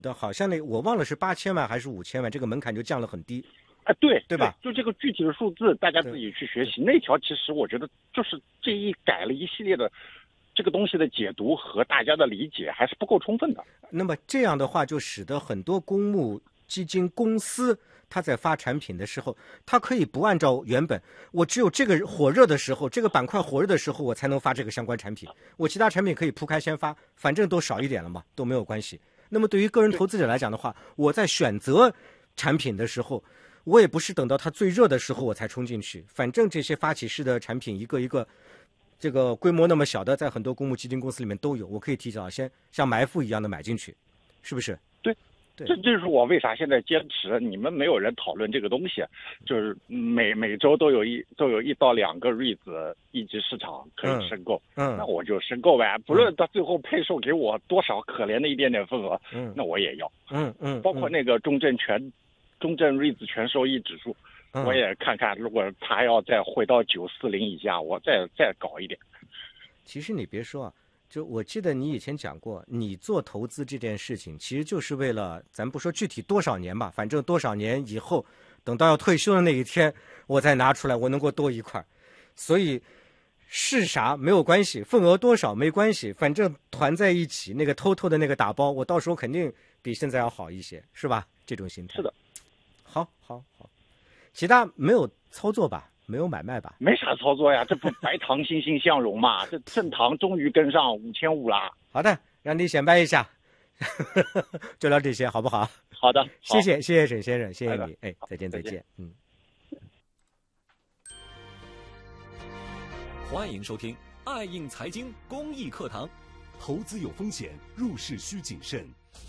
的，好像我忘了是8000万还是5000万，这个门槛就降了很低。 对吧？ 就这个具体的数字，大家自己去学习。那条其实我觉得就是这改了一系列的这个东西的解读和大家的理解还是不够充分的。 那么这样的话，就使得很多公募基金公司，它在发产品的时候，它可以不按照原本，我只有这个火热的时候，这个板块火热的时候，我才能发这个相关产品。我其他产品可以铺开先发，反正都少一点了嘛，都没有关系。那么对于个人投资者来讲的话，我在选择产品的时候，我也不是等到它最热的时候我才冲进去，反正这些发起式的产品一个一个，这个规模那么小的，在很多公募基金公司里面都有，我可以提早先像埋伏一样的买进去，是不是？ 对，这就是我为啥现在坚持，你们没有人讨论这个东西，就是每周都有1到2个 REITs 一级市场可以申购，那我就申购呗，不论到最后配售给我多少可怜的一点点份额，那我也要，包括那个中证 REITs 全收益指数，我也看看，如果它要再回到940以下，我再搞一点。 其实你别说啊，就我记得你以前讲过，你做投资这件事情，其实就是为了，咱不说具体多少年吧，反正多少年以后，等到要退休的那一天，我再拿出来，我能够多一块。所以是啥没有关系，份额多少没关系，反正团在一起，那个偷偷的那个打包，我到时候肯定比现在要好一些，是吧？这种心态。 是的。 好，其他没有操作吧？没有买卖吧？ 没啥操作呀，这不白糖欣欣向荣嘛？这正糖终于跟上5500啦。 好的，让你显摆一下，就聊这些，好不好？ 好的， 谢谢沈先生，谢谢你，哎，再见。 欢迎收听爱映财经公益课堂， 投资有风险，入市需谨慎。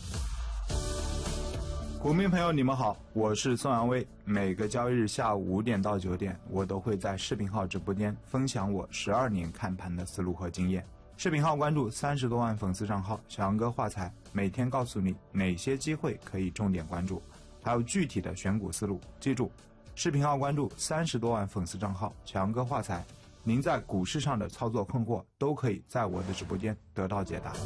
股民朋友，你们好，我是宋阳威。每个交易日下午5点到9点，我都会在视频号直播间分享我12年看盘的思路和经验。视频号关注30多万粉丝账号小杨哥话财，每天告诉你哪些机会可以重点关注，还有具体的选股思路。记住，视频号关注30多万粉丝账号小杨哥话财，您在股市上的操作困惑都可以在我的直播间得到解答。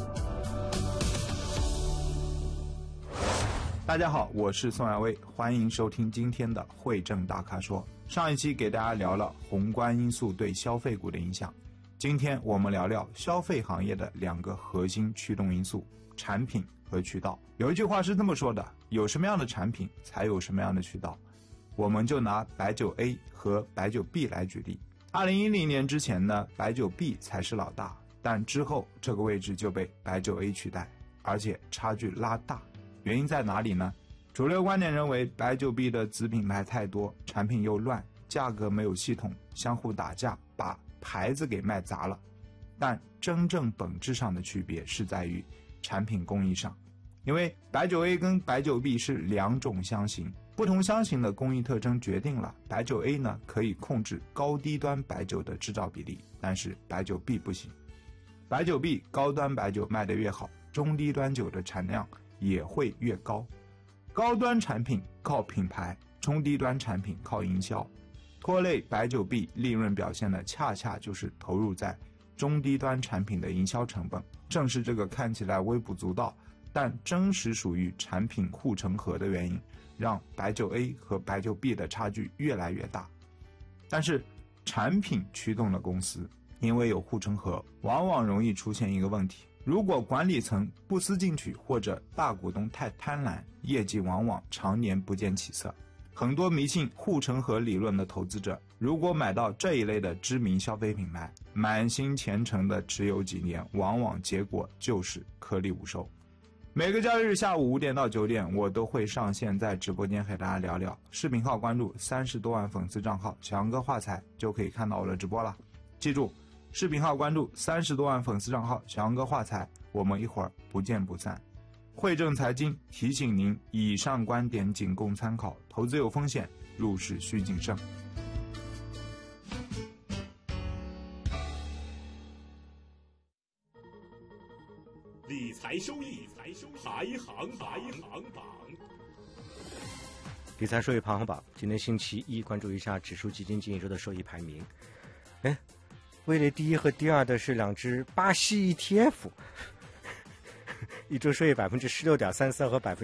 大家好，我是宋亚威，欢迎收听今天的汇证大咖说。上一期给大家聊了宏观因素对消费股的影响，今天我们聊聊消费行业的2个核心驱动因素：产品和渠道。有一句话是这么说的，有什么样的产品才有什么样的渠道。我们就拿白酒 A 和白酒 B 来举例。2010年之前呢，白酒 B 才是老大，但之后这个位置就被白酒 A 取代，而且差距拉大。原因在哪里呢？主流观点认为，白酒 B 的子品牌太多，产品又乱，价格没有系统，相互打架，把牌子给卖砸了。但真正本质上的区别是在于产品工艺上，因为白酒 A 跟白酒 B 是2种香型，不同香型的工艺特征决定了白酒 A 呢可以控制高低端白酒的制造比例，但是白酒 B 不行。白酒 B 高端白酒卖得越好，中低端酒的产量也会越高。高端产品靠品牌，中低端产品靠营销，拖累白酒 B 利润表现的恰恰就是投入在中低端产品的营销成本。正是这个看起来微不足道，但真实属于产品护城河的原因，让白酒 A 和白酒 B 的差距越来越大。但是产品驱动了公司，因为有护城河，往往容易出现一个问题，如果管理层不思进取，或者大股东太贪婪，业绩往往常年不见起色。很多迷信护城河理论的投资者，如果买到这一类的知名消费品牌，满心虔诚的持有几年，往往结果就是颗粒无收。每个交易日下午5点到9点，我都会上线在直播间和大家聊聊。视频号关注30多万粉丝账号小杨哥话财，就可以看到我的直播了。记住，视频号关注30多万粉丝账号小杨哥话财，我们一会儿不见不散。汇证财经提醒您，以上观点仅供参考，投资有风险，入市需谨慎。 理财收益排行榜。 理财收益排行榜，今天星期一，关注一下指数基金经理周的收益排名。位列第1和第2的是2只巴西 ETF， 一周收益16.34%和